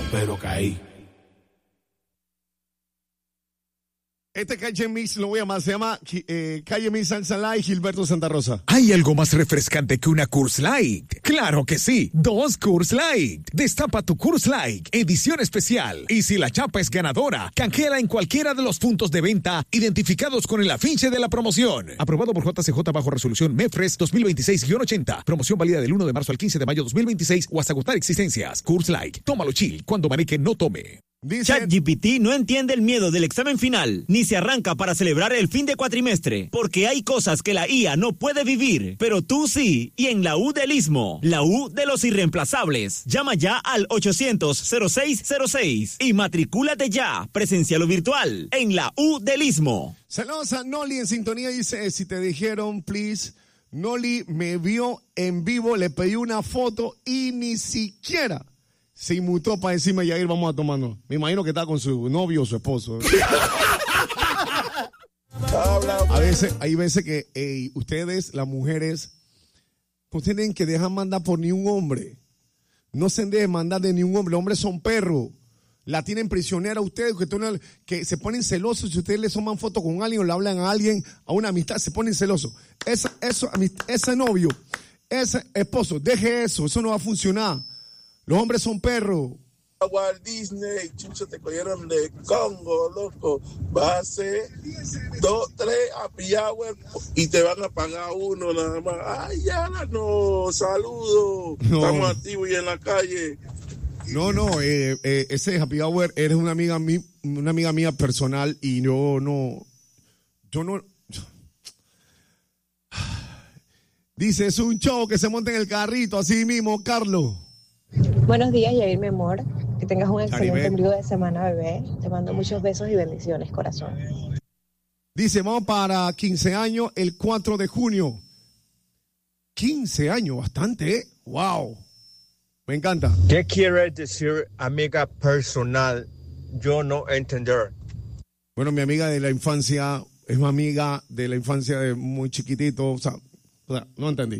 pero caí. Este Calle Mix lo voy a llamar, se llama Calle Mix Salsa Light Gilberto Santa Rosa. ¿Hay algo más refrescante que una Coors Light? ¡Claro que sí! 2 Coors Light. Destapa tu Coors Light, edición especial. Y si la chapa es ganadora, canjeala en cualquiera de los puntos de venta identificados con el afiche de la promoción. Aprobado por JCJ bajo resolución MEFRES 2026-80. Promoción válida del 1 de marzo al 15 de mayo 2026 o hasta agotar existencias. Coors Light. Tómalo chill cuando Marique no tome. ChatGPT no entiende el miedo del examen final, ni se arranca para celebrar el fin de cuatrimestre, porque hay cosas que la IA no puede vivir, pero tú sí, y en la U del Istmo, la U de los irreemplazables. Llama ya al 800-0606 y matricúlate ya, presencial o virtual, en la U del Istmo. Saludos a Noli en sintonía, dice, si te dijeron, please, Noli me vio en vivo, le pedí una foto y ni siquiera se inmutó para decirme, Yair, vamos a tomarnos. Me imagino que está con su novio o su esposo. Hay veces que ustedes, las mujeres, no tienen que dejar mandar por ni un hombre. No se dejen mandar de ni un hombre. Los hombres son perros. La tienen prisionera a ustedes, que se ponen celosos. Si ustedes le toman fotos con alguien o le hablan a alguien, a una amistad, se ponen celosos. Ese novio, ese esposo, deje eso. Eso no va a funcionar. Los hombres son perros. Walt Disney, chucho, te cogieron de Congo, loco. Vas a hacer 2, 3 happy hour y te van a pagar uno nada más. Ay, ya no, saludos. No. Estamos activos y en la calle. No, ese happy hour eres una amiga mía personal y yo no. Dice, es un show que se monta en el carrito, así mismo, Carlos. Buenos días, Yair, mi amor. Que tengas un excelente ombligo de semana, bebé. Te mando muchos besos y bendiciones, corazón. Dice, vamos para 15 años el 4 de junio. 15 años, bastante, ¿eh? ¡Wow! Me encanta. ¿Qué quiere decir amiga personal? Yo no entender. Bueno, mi amiga de la infancia es una amiga de la infancia de muy chiquitito. O sea no entendí.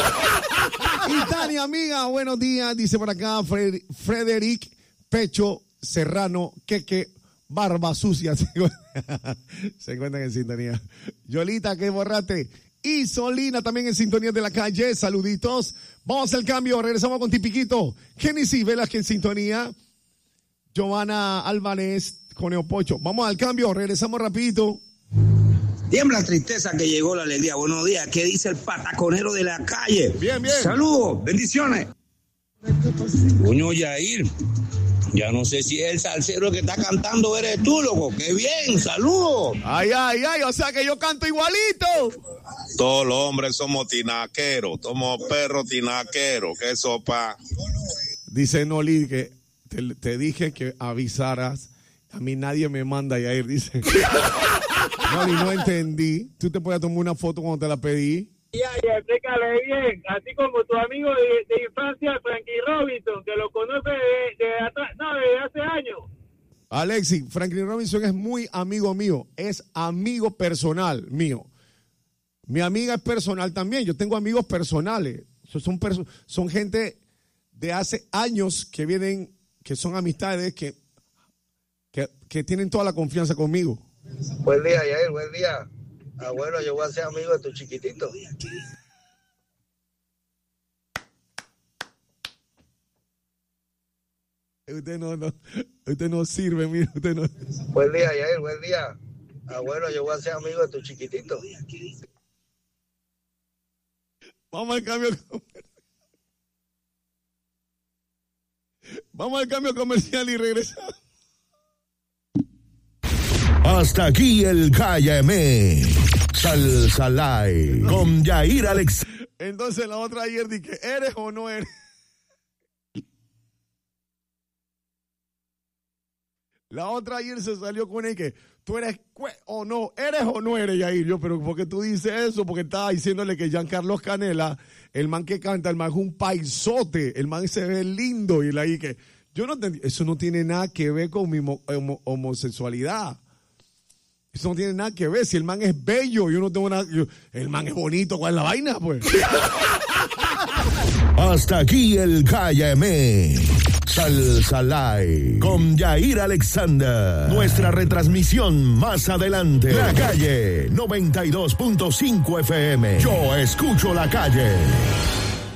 Y Tania, amiga, buenos días. Dice por acá Frederick Pecho Serrano, Queque, Barba Sucia. Se encuentran en sintonía. Yolita, que borrate. Y Solina también en sintonía de la calle. Saluditos. Vamos al cambio. Regresamos con Tipiquito. Genesis Velas que en sintonía. Giovanna Álvarez con Neopocho. Vamos al cambio. Regresamos rapidito. Tiembla la tristeza que llegó la alegría. Buenos días. ¿Qué dice el pataconero de la calle? Bien. Saludos, bendiciones. Coño, Yair, ya no sé si el salsero que está cantando eres tú, loco. ¡Qué bien! ¡Saludos! Ay, o sea que yo canto igualito. Todos los hombres somos tinaqueros, somos perros tinaqueros. ¡Qué sopa! Dice Noli que te dije que avisaras. A mí nadie me manda, Yair, dice. No entendí. ¿Tú te puedes tomar una foto cuando te la pedí? Ya, explícale bien. Así como tu amigo de infancia, Frankie Robinson, que lo conoce desde hace años. Alexi, Franklin Robinson es muy amigo mío. Es amigo personal mío. Mi amiga es personal también. Yo tengo amigos personales. Son gente de hace años que vienen, que son amistades que tienen toda la confianza conmigo. Buen día, Yair, buen día. Bueno, yo voy a ser amigo de tu chiquitito. Usted no sirve, mire, usted no. Buen día, Yair, buen día. Bueno, yo voy a ser amigo de tu chiquitito. Vamos al cambio comercial y regresamos. Hasta aquí el Cállame. Salsa Live con Yair Alex. Entonces la otra ayer dije, ¿eres o no eres? La otra ayer se salió con el que tú eres o no eres, Yair. Yo, pero ¿por qué tú dices eso? Porque estaba diciéndole que Giancarlo Canela, el man que canta, el man es un paisote, el man se ve lindo y la ahí que yo no entendí, eso no tiene nada que ver con mi homosexualidad. Eso no tiene nada que ver. Si el man es bello, yo no tengo nada. El man es bonito, ¿cuál es la vaina, pues? Hasta aquí el Cállame. Salsa Live con Yair Alexander. Nuestra retransmisión más adelante. La Calle 92.5 FM. Yo escucho La Calle.